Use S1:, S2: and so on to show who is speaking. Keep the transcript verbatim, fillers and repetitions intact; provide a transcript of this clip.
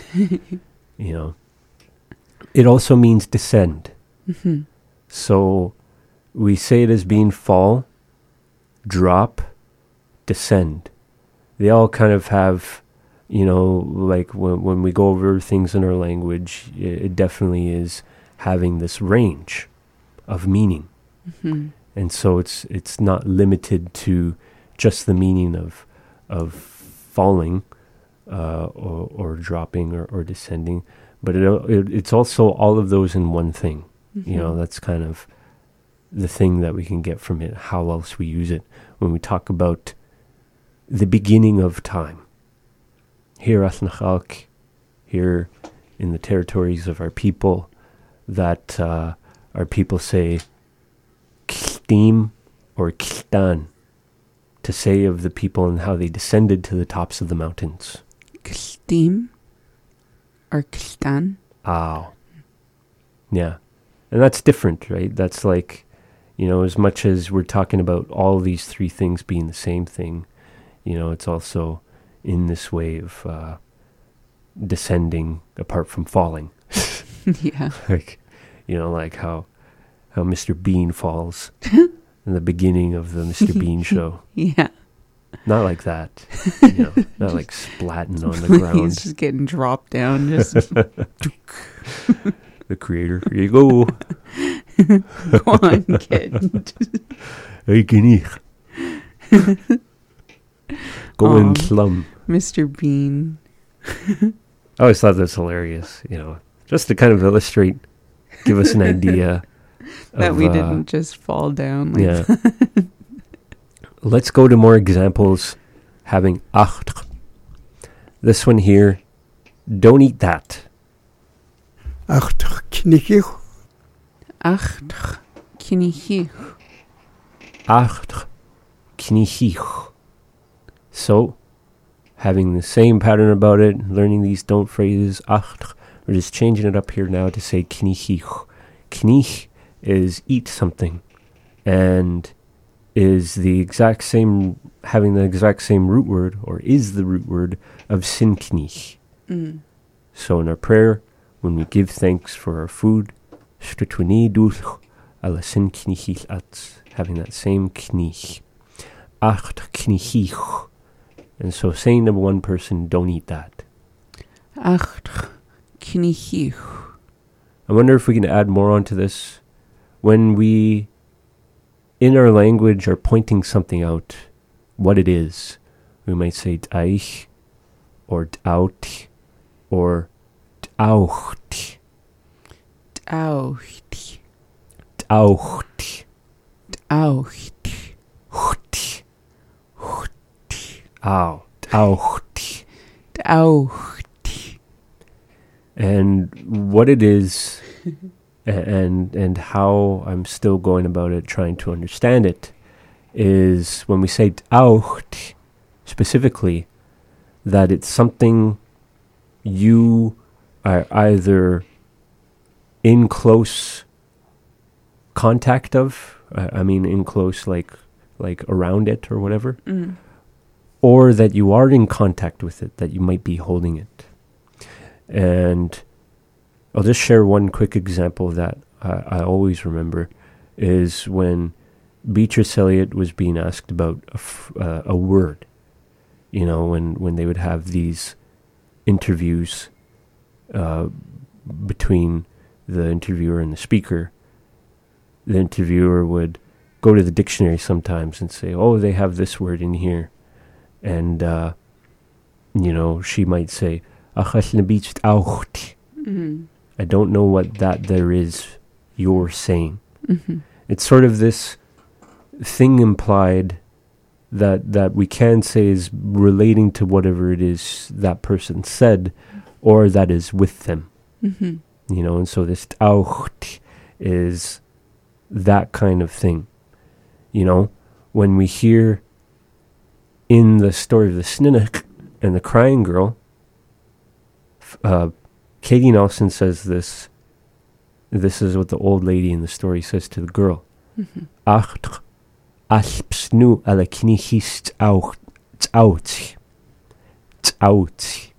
S1: You know, it also means descend.
S2: Mm-hmm.
S1: So we say it as being fall, drop, descend. They all kind of have, you know, like when, when we go over things in our language, it, it definitely is having this range of meaning.
S2: Mm-hmm.
S1: And so it's it's not limited to just the meaning of of falling uh, or, or dropping or, or descending, but it, it it's also all of those in one thing.
S2: Mm-hmm.
S1: You know, that's kind of the thing that we can get from it, how else we use it when we talk about the beginning of time. Here at Nachalk, here in the territories of our people, that uh, our people say K'tim or K'tan, to say of the people and how they descended to the tops of the mountains.
S2: K'tim or K'tan?
S1: Ow. Yeah. And that's different, right? That's like, you know, as much as we're talking about all these three things being the same thing, you know, it's also in this way of uh, descending apart from falling.
S2: Yeah.
S1: Like, you know, like how how Mister Bean falls in the beginning of the Mister Bean show.
S2: Yeah.
S1: Not like that. You know, not like splatting on the ground.
S2: He's just getting dropped down. Just
S1: The creator. Here you go.
S2: go on, kid.
S1: Hey, Guinea. Go
S2: Um,
S1: in slum.
S2: Mister Bean.
S1: I always thought that's hilarious, you know, just to kind of illustrate, give us an idea
S2: That
S1: of,
S2: we
S1: uh,
S2: didn't just fall down. Like
S1: Yeah. Let's go to more examples having acht. This one here, don't eat that.
S3: Achter knikkig.
S2: Acht kinihich.
S1: Acht knichich. So, having the same pattern about it, learning these don't phrases, acht, we're just changing it up here now to say knichich. Knich is eat something, and is the exact same, having the exact same root word, or is the root word of sinknich.
S2: Mm.
S1: So in our prayer, when we give thanks for our food, having that same knich. Acht knichich. And so saying to one person, don't eat that.
S2: Acht kinihich.
S1: I wonder if we can add more onto this. When we, in our language, are pointing something out, what it is, we might say t'aich, or t'aut, or t'aucht,
S2: Aucht.
S1: t'aucht,
S2: Aucht.
S1: hucht, hucht, ow, t'aucht.
S2: Aucht.
S1: And what it is, and and how I'm still going about it, trying to understand it, is when we say t'aucht, specifically, that it's something you are either in close contact of, uh, I mean in close like like around it or whatever,
S2: Mm.
S1: or that you are in contact with it, that you might be holding it. And I'll just share one quick example that I, I always remember, is when Beatrice Eliot was being asked about a, f- uh, a word. You know, when, when they would have these interviews uh, between the interviewer and the speaker, the interviewer would go to the dictionary sometimes and say, oh, they have this word in here. And, uh, you know, she might say,
S2: Mm-hmm.
S1: I don't know what that there is you're saying.
S2: Mm-hmm.
S1: It's sort of this thing implied that that we can say is relating to whatever it is that person said, or that is with them.
S2: Mm-hmm.
S1: You know, and so this t'aucht is that kind of thing. You know, when we hear in the story of the Sninach and the crying girl, uh, Katie Nelson says this. This is what the old lady in the story says to the girl. Acht alpsnu ala knichis t'aucht t'aucht t'aucht.